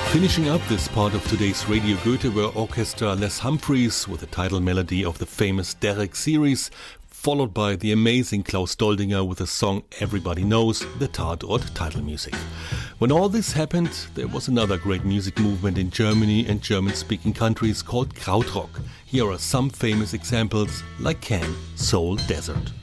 Finishing up this part of today's Radio Goethe were orchestra Les Humphreys with the title melody of the famous Derek series, followed by the amazing Klaus Doldinger with a song everybody knows, the Tatort title music. When all this happened, there was another great music movement in Germany and German-speaking countries called Krautrock. Here are some famous examples, like Can, Soul Desert.